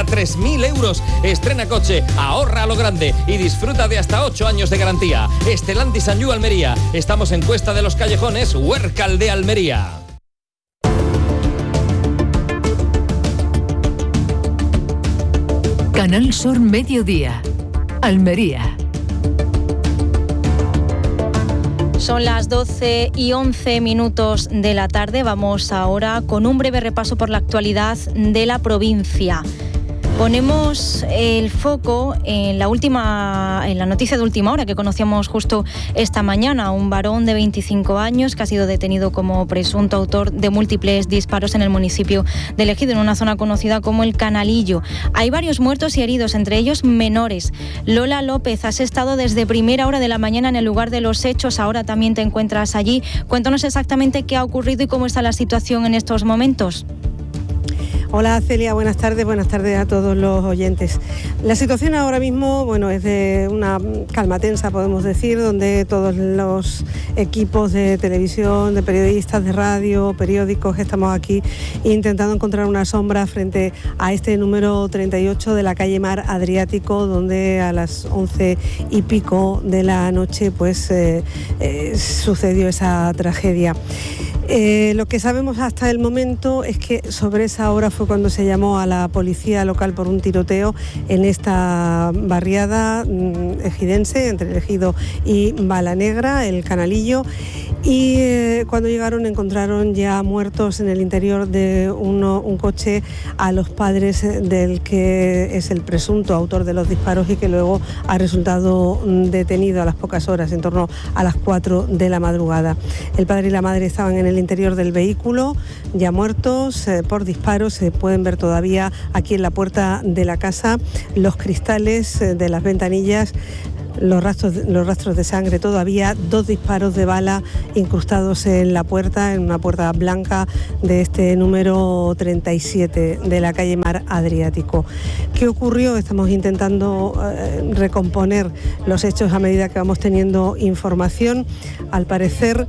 3.000 euros. Estrena coche, ahorra a lo grande y disfruta de hasta 8 años de garantía. Stellantis Sanyu Almería. Estamos en Cuesta de los Callejones, Huércal de Almería. Canal Sur Mediodía, Almería. Son las 12:11 de la tarde. Vamos ahora con un breve repaso por la actualidad de la provincia. Ponemos el foco en la noticia de última hora que conocíamos justo esta mañana. Un varón de 25 años que ha sido detenido como presunto autor de múltiples disparos en el municipio de Ejido, en una zona conocida como El Canalillo. Hay varios muertos y heridos, entre ellos menores. Lola López, has estado desde primera hora de la mañana en el lugar de los hechos, ahora también te encuentras allí. Cuéntanos exactamente qué ha ocurrido y cómo está la situación en estos momentos. Hola Celia, buenas tardes a todos los oyentes. La situación ahora mismo, es de una calma tensa, podemos decir, donde todos los equipos de televisión, de periodistas, de radio, periódicos, estamos aquí intentando encontrar una sombra frente a este número 38 de la calle Mar Adriático, donde a las 11 y pico de la noche sucedió esa tragedia. Lo que sabemos hasta el momento es que sobre esa hora fue cuando se llamó a la policía local por un tiroteo en esta barriada ejidense, entre el Ejido y Balanegra, El Canalillo, y cuando llegaron encontraron ya muertos en el interior de un coche a los padres del que es el presunto autor de los disparos y que luego ha resultado detenido a las pocas horas, en torno a las 4 de la madrugada. El padre y la madre estaban en el interior del vehículo, ya muertos por disparos. Se pueden ver todavía aquí en la puerta de la casa los cristales de las ventanillas, los rastros de sangre, todavía 2 disparos de bala incrustados en la puerta, en una puerta blanca de este número 37 de la calle Mar Adriático. ¿Qué ocurrió? Estamos intentando recomponer los hechos a medida que vamos teniendo información. Al parecer,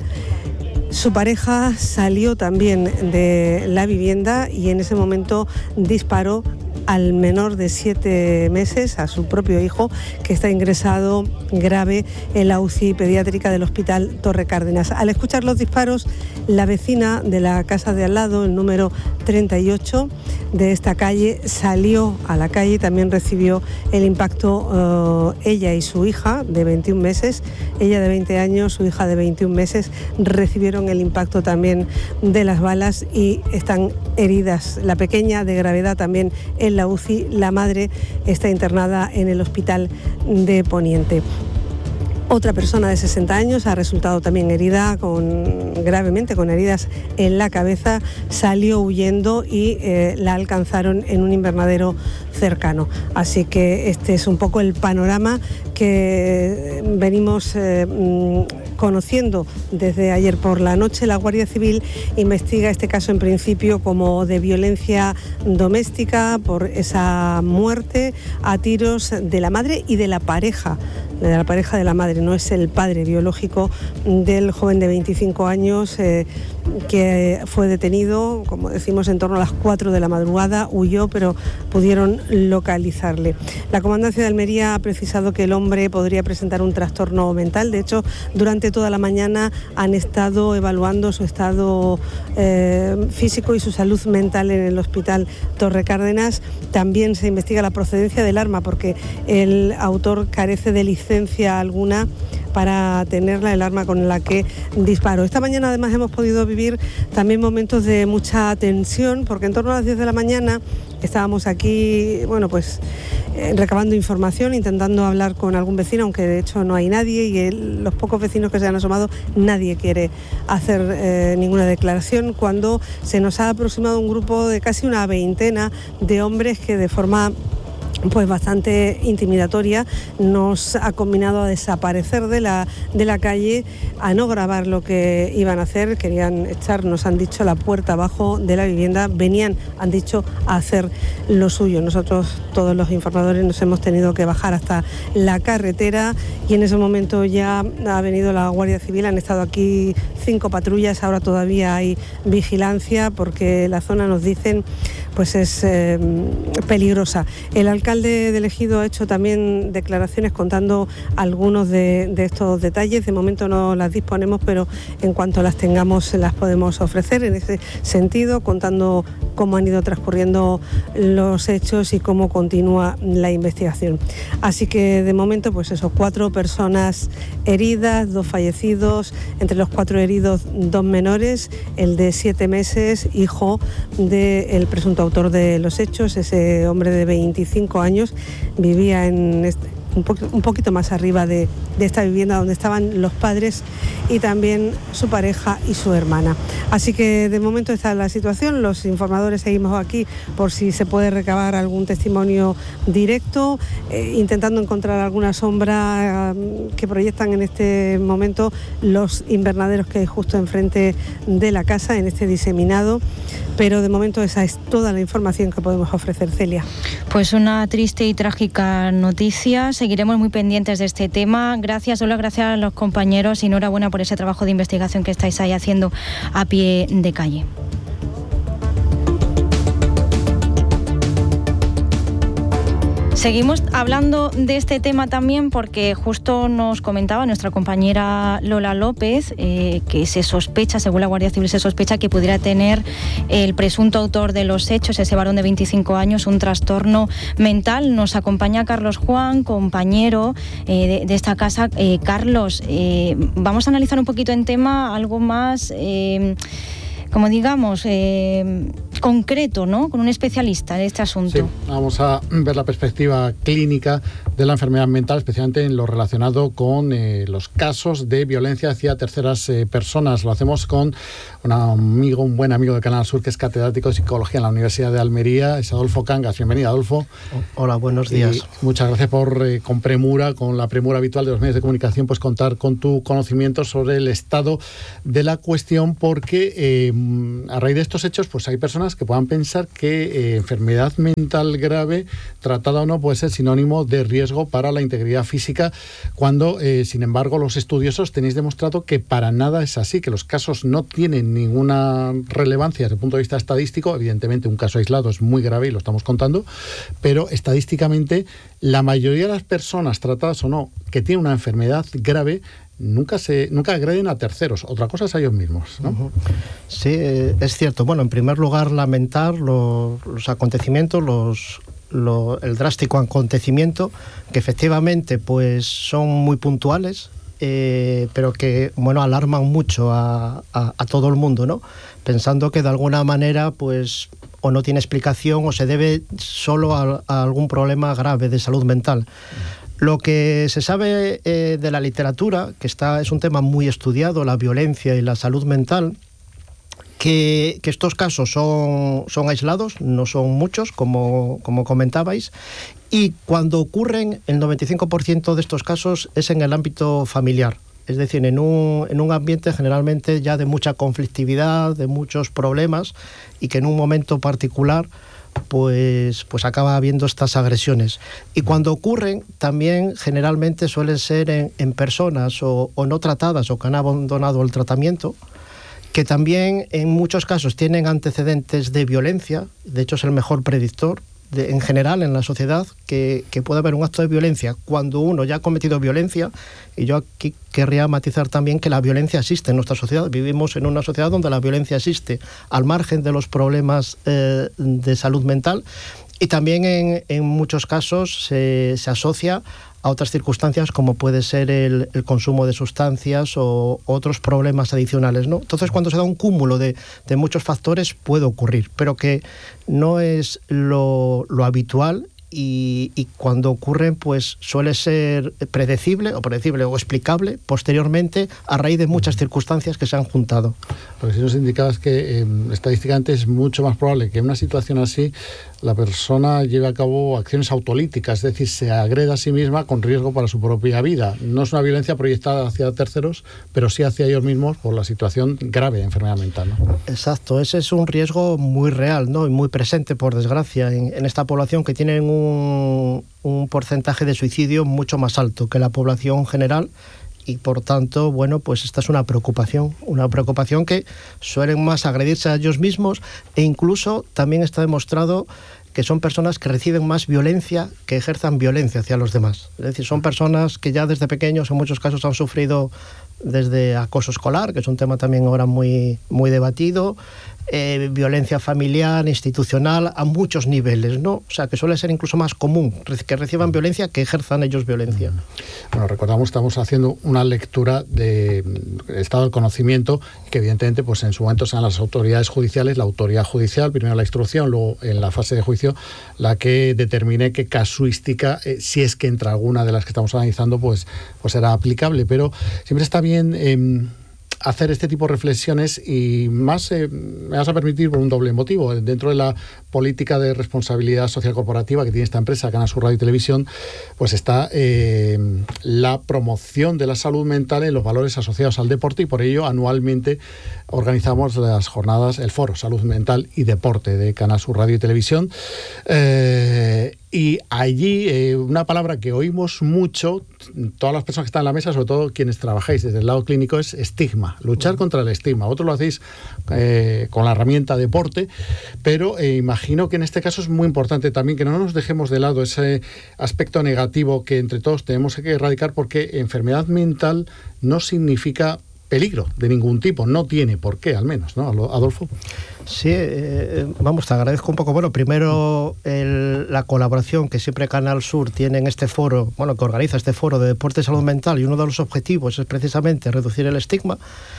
su pareja salió también de la vivienda y en ese momento disparó al menor de 7 meses, a su propio hijo, que está ingresado grave en la UCI pediátrica del Hospital Torre Cárdenas. Al escuchar los disparos, la vecina de la casa de al lado, el número 38 de esta calle, salió a la calle, también recibió el impacto. Ella y su hija de 21 meses, ella de 20 años, su hija de 21 meses, recibieron el impacto también de las balas y están heridas. La pequeña de gravedad también en la UCI, la madre está internada en el Hospital de Poniente. Otra persona de 60 años ha resultado también herida gravemente, con heridas en la cabeza, salió huyendo y la alcanzaron en un invernadero cercano. Así que este es un poco el panorama que venimos conociendo desde ayer por la noche. La Guardia Civil investiga este caso en principio como de violencia doméstica por esa muerte a tiros de la madre y de la pareja de la madre. No es el padre biológico del joven de 25 años que fue detenido, como decimos, en torno a las 4 de la madrugada, huyó, pero pudieron localizarle. La Comandancia de Almería ha precisado que el hombre podría presentar un trastorno mental. De hecho, durante toda la mañana han estado evaluando su estado físico y su salud mental en el Hospital Torre Cárdenas. También se investiga la procedencia del arma, porque el autor carece de licencia alguna para tenerla, el arma con la que disparó. Esta mañana además hemos podido vivir también momentos de mucha tensión, porque en torno a las 10 de la mañana estábamos aquí, recabando información, intentando hablar con algún vecino, aunque de hecho no hay nadie, y los pocos vecinos que se han asomado, nadie quiere hacer ninguna declaración, cuando se nos ha aproximado un grupo de casi una veintena de hombres que de forma pues bastante intimidatoria, nos ha combinado a desaparecer de la calle, a no grabar lo que iban a hacer, querían echar, nos han dicho, la puerta abajo de la vivienda, venían, han dicho, a hacer lo suyo. Nosotros, todos los informadores, nos hemos tenido que bajar hasta la carretera y en ese momento ya ha venido la Guardia Civil, han estado aquí 5 patrullas, ahora todavía hay vigilancia porque la zona, nos dicen, pues es peligrosa. El alcalde del Ejido ha hecho también declaraciones contando algunos de estos detalles. De momento no las disponemos, pero en cuanto las tengamos las podemos ofrecer. En ese sentido, contando cómo han ido transcurriendo los hechos y cómo continúa la investigación. Así que de momento, pues eso, 4 personas heridas, 2 fallecidos, entre los 4 heridos 2 menores, el de 7 meses, hijo del presunto autor de los hechos. Ese hombre de 25 años vivía en un poquito más arriba de esta vivienda donde estaban los padres y también su pareja y su hermana. Así que de momento está la situación, los informadores seguimos aquí por si se puede recabar algún testimonio directo, intentando encontrar alguna sombra que proyectan en este momento los invernaderos que hay justo enfrente de la casa, en este diseminado, pero de momento esa es toda la información que podemos ofrecer, Celia. Pues una triste y trágica noticia. Seguiremos muy pendientes de este tema. Gracias, Lola, gracias a los compañeros y enhorabuena por ese trabajo de investigación que estáis ahí haciendo a pie de calle. Seguimos hablando de este tema también porque justo nos comentaba nuestra compañera Lola López que se sospecha, según la Guardia Civil, se sospecha que pudiera tener el presunto autor de los hechos, ese varón de 25 años, un trastorno mental. Nos acompaña Carlos Juan, compañero de esta casa. Carlos, vamos a analizar un poquito en tema algo más, como digamos, concreto, ¿no? Con un especialista en este asunto. Sí, vamos a ver la perspectiva clínica de la enfermedad mental, especialmente en lo relacionado con los casos de violencia hacia terceras personas. Lo hacemos con un buen amigo de Canal Sur, que es catedrático de Psicología en la Universidad de Almería, es Adolfo Cangas. Bienvenido, Adolfo. Hola, buenos días. Y muchas gracias por, con premura, con la premura habitual de los medios de comunicación, pues contar con tu conocimiento sobre el estado de la cuestión, porque a raíz de estos hechos, pues hay personas que puedan pensar que enfermedad mental grave, tratada o no, puede ser sinónimo de riesgo para la integridad física, cuando, sin embargo, los estudiosos tenéis demostrado que para nada es así, que los casos no tienen ninguna relevancia desde el punto de vista estadístico. Evidentemente, un caso aislado es muy grave y lo estamos contando, pero estadísticamente la mayoría de las personas tratadas o no que tienen una enfermedad grave nunca agreden a terceros. Otra cosa es a ellos mismos, ¿no? Uh-huh. Sí, es cierto. Bueno, en primer lugar, lamentar los acontecimientos, el drástico acontecimiento, que efectivamente pues son muy puntuales, pero que, bueno, alarman mucho a todo el mundo, ¿no? Pensando que de alguna manera pues o no tiene explicación o se debe solo a algún problema grave de salud mental. Lo que se sabe de la literatura, que es un tema muy estudiado, la violencia y la salud mental, que estos casos son aislados, no son muchos, como comentabais, y cuando ocurren, el 95% de estos casos es en el ámbito familiar. Es decir, en un ambiente generalmente ya de mucha conflictividad, de muchos problemas, y que en un momento particular pues acaba habiendo estas agresiones. Y cuando ocurren, también generalmente suelen ser en personas o no tratadas o que han abandonado el tratamiento, que también en muchos casos tienen antecedentes de violencia. De hecho, es el mejor predictor en general en la sociedad que puede haber un acto de violencia cuando uno ya ha cometido violencia. Y yo aquí querría matizar también que la violencia existe en nuestra sociedad. Vivimos en una sociedad donde la violencia existe, al margen de los problemas de salud mental, y también en muchos casos se asocia a otras circunstancias como puede ser el consumo de sustancias o otros problemas adicionales, ¿no? Entonces, cuando se da un cúmulo de muchos factores, puede ocurrir, pero que no es lo habitual, y cuando ocurren, pues suele ser predecible o explicable posteriormente a raíz de muchas circunstancias que se han juntado. Porque si nos indicabas que estadísticamente es mucho más probable que una situación así la persona lleve a cabo acciones autolíticas, es decir, se agreda a sí misma con riesgo para su propia vida. No es una violencia proyectada hacia terceros, pero sí hacia ellos mismos por la situación grave de enfermedad mental, ¿no? Exacto, ese es un riesgo muy real, ¿no? Y muy presente, por desgracia, en esta población, que tienen un porcentaje de suicidio mucho más alto que la población general. Y por tanto, bueno, pues esta es una preocupación que suelen más agredirse a ellos mismos, e incluso también está demostrado que son personas que reciben más violencia que ejerzan violencia hacia los demás. Es decir, son personas que ya desde pequeños en muchos casos han sufrido desde acoso escolar, que es un tema también ahora muy, muy debatido, violencia familiar, institucional, a muchos niveles, ¿no? O sea, que suele ser incluso más común que reciban violencia que ejerzan ellos violencia. Bueno, recordamos, estamos haciendo una lectura del estado del conocimiento, que evidentemente pues en su momento sean las autoridades judiciales, la autoridad judicial, primero la instrucción, luego en la fase de juicio, la que determine qué casuística, si es que entre alguna de las que estamos analizando, pues será aplicable. Pero siempre está bien hacer este tipo de reflexiones, y más me vas a permitir por un doble motivo. Dentro de la política de responsabilidad social corporativa que tiene esta empresa, Canal Sur Radio y Televisión, pues está la promoción de la salud mental en los valores asociados al deporte, y por ello anualmente organizamos las jornadas, el foro Salud Mental y Deporte de Canal Sur Radio y Televisión. Y allí una palabra que oímos mucho, todas las personas que están en la mesa, sobre todo quienes trabajáis desde el lado clínico, es estigma, luchar contra el estigma. Vosotros lo hacéis con la herramienta deporte, pero imagino que en este caso es muy importante también que no nos dejemos de lado ese aspecto negativo que entre todos tenemos que erradicar, porque enfermedad mental no significa peligro de ningún tipo, no tiene por qué, al menos, ¿no, Adolfo? Sí, vamos, te agradezco un poco. Bueno, primero la colaboración que siempre Canal Sur tiene en este foro, bueno, que organiza este foro de deporte y salud mental, y uno de los objetivos es precisamente reducir el estigma.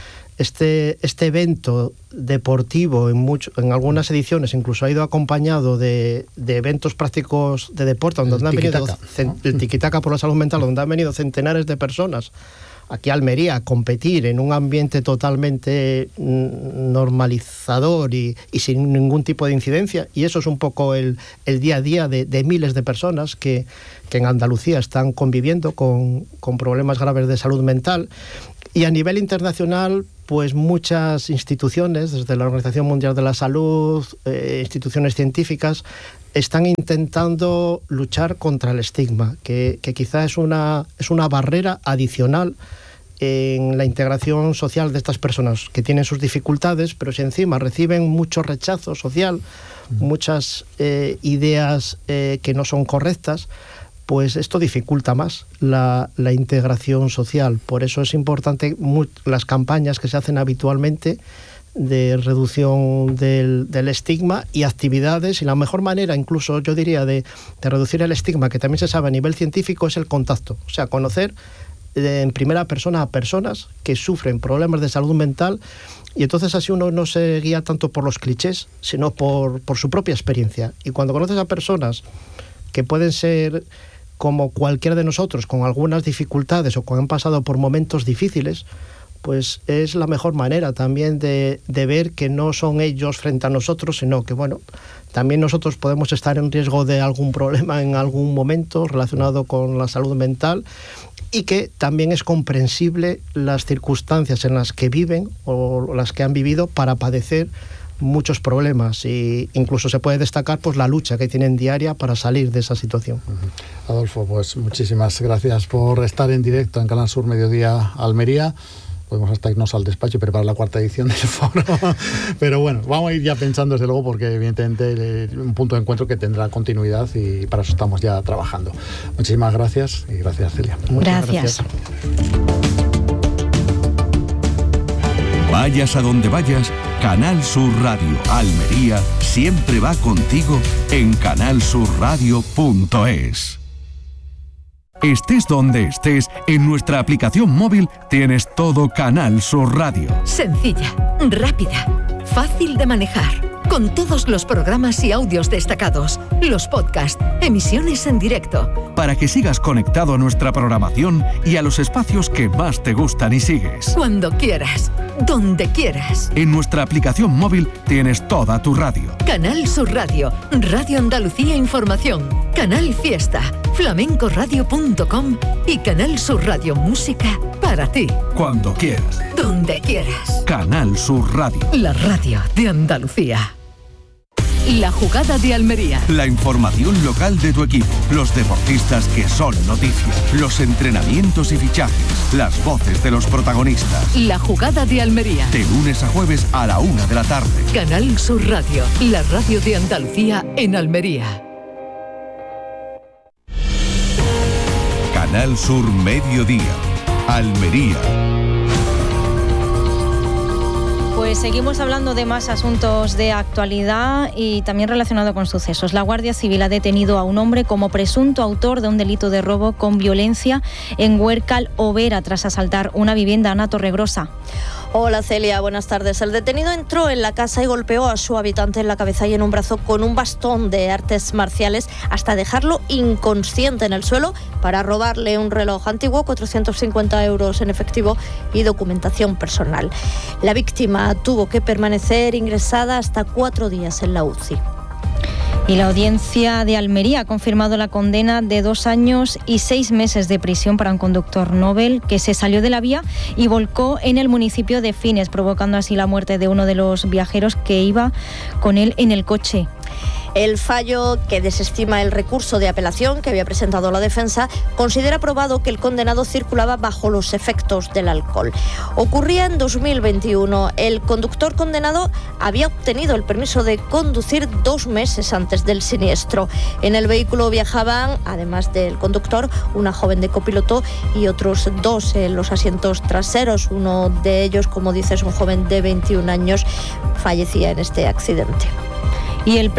Este evento deportivo en algunas ediciones incluso ha ido acompañado de eventos prácticos de deporte, donde han venido el tiquitaca por la salud mental, donde han venido centenares de personas aquí a Almería a competir en un ambiente totalmente normalizador y sin ningún tipo de incidencia. Y eso es un poco el día a día de miles de personas que en Andalucía están conviviendo con problemas graves de salud mental. Y a nivel internacional, pues muchas instituciones, desde la Organización Mundial de la Salud, instituciones científicas, están intentando luchar contra el estigma, que quizá es una barrera adicional en la integración social de estas personas que tienen sus dificultades, pero si encima reciben mucho rechazo social, muchas ideas que no son correctas, pues esto dificulta más la integración social. Por eso es importante las campañas que se hacen habitualmente de reducción del estigma, y actividades, y la mejor manera, incluso yo diría, de reducir el estigma, que también se sabe a nivel científico, es el contacto. O sea, conocer en primera persona a personas que sufren problemas de salud mental, y entonces así uno no se guía tanto por los clichés, sino por su propia experiencia. Y cuando conoces a personas que pueden ser como cualquiera de nosotros, con algunas dificultades o que han pasado por momentos difíciles, pues es la mejor manera también de ver que no son ellos frente a nosotros, sino que, bueno, también nosotros podemos estar en riesgo de algún problema en algún momento relacionado con la salud mental, y que también es comprensible las circunstancias en las que viven o las que han vivido para padecer muchos problemas, y incluso se puede destacar pues la lucha que tienen diaria para salir de esa situación. Adolfo, pues muchísimas gracias por estar en directo en Canal Sur Mediodía Almería. Podemos hasta irnos al despacho y preparar la 4ª edición del foro. Pero bueno, vamos a ir ya pensando desde luego, porque evidentemente un punto de encuentro que tendrá continuidad, y para eso estamos ya trabajando. Muchísimas gracias, y gracias, Celia. Muchas gracias. Vayas a donde vayas, Canal Sur Radio Almería siempre va contigo en canalsurradio.es. Estés donde estés, en nuestra aplicación móvil tienes todo Canal Sur Radio. Sencilla, rápida, fácil de manejar, con todos los programas y audios destacados, los podcasts, emisiones en directo. Para que sigas conectado a nuestra programación y a los espacios que más te gustan y sigues. Cuando quieras, donde quieras. En nuestra aplicación móvil tienes toda tu radio. Canal Sur Radio, Radio Andalucía Información, Canal Fiesta, flamencoradio.com y Canal Sur Radio Música para ti. Cuando quieras. Donde quieras. Canal Sur Radio. La radio de Andalucía. La jugada de Almería. La información local de tu equipo, los deportistas que son noticia, los entrenamientos y fichajes, las voces de los protagonistas. La jugada de Almería. De lunes a jueves a la 1 de la tarde. Canal Sur Radio, la radio de Andalucía en Almería. Canal Sur Mediodía, Almería. Pues seguimos hablando de más asuntos de actualidad y también relacionado con sucesos. La Guardia Civil ha detenido a un hombre como presunto autor de un delito de robo con violencia en Huércal, Overa, tras asaltar una vivienda. Ana Torregrosa. Hola Celia, buenas tardes. El detenido entró en la casa y golpeó a su habitante en la cabeza y en un brazo con un bastón de artes marciales hasta dejarlo inconsciente en el suelo para robarle un reloj antiguo, 450 euros en efectivo y documentación personal. La víctima tuvo que permanecer ingresada hasta 4 días en la UCI. Y la Audiencia de Almería ha confirmado la condena de 2 años y 6 meses de prisión para un conductor Nobel que se salió de la vía y volcó en el municipio de Fines, provocando así la muerte de uno de los viajeros que iba con él en el coche. El fallo, que desestima el recurso de apelación que había presentado la defensa, considera probado que el condenado circulaba bajo los efectos del alcohol. Ocurría en 2021. El conductor condenado había obtenido el permiso de conducir 2 meses antes del siniestro. En el vehículo viajaban, además del conductor, una joven de copiloto y otros 2 en los asientos traseros. Uno de ellos, como dices, un joven de 21 años, fallecía en este accidente. Y en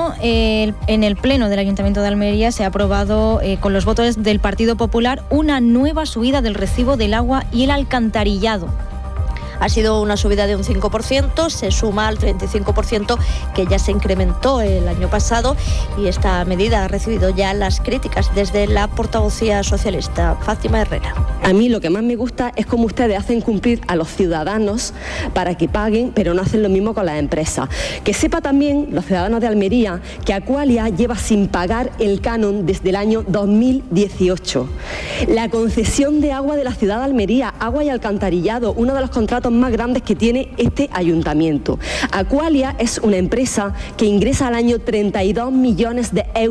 el Pleno del Ayuntamiento de Almería se ha aprobado con los votos del Partido Popular una nueva subida del recibo del agua y el alcantarillado. Ha sido una subida de un 5%, se suma al 35% que ya se incrementó el año pasado, y esta medida ha recibido ya las críticas desde la portavocía socialista, Fátima Herrera. A mí lo que más me gusta es cómo ustedes hacen cumplir a los ciudadanos para que paguen, pero no hacen lo mismo con las empresas. Que sepa también los ciudadanos de Almería que Aqualia lleva sin pagar el canon desde el año 2018. La concesión de agua de la ciudad de Almería, agua y alcantarillado, uno de los contratos más grandes que tiene este ayuntamiento. Aqualia es una empresa que ingresa al año 32 millones de euros